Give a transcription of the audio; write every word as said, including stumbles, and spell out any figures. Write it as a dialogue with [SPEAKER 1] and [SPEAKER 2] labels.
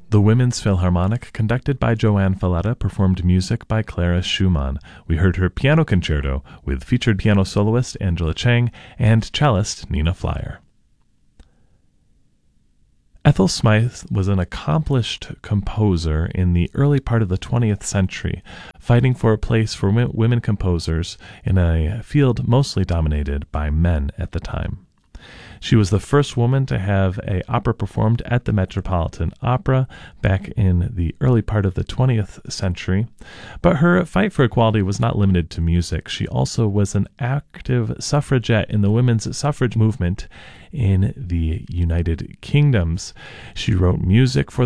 [SPEAKER 1] The Women's Philharmonic, conducted by Joanne Falletta, performed music by Clara Schumann. We heard her piano concerto with featured piano soloist Angela Chang and cellist Nina Flyer. Ethel Smythe was an accomplished composer in the early part of the twentieth century, fighting for a place for women composers in a field mostly dominated by men at the time. She was the first woman to have an opera performed at the Metropolitan Opera back in the early part of the twentieth century. But her fight for equality was not limited to music. She also was an active suffragette in the women's suffrage movement in the United Kingdoms. She wrote music for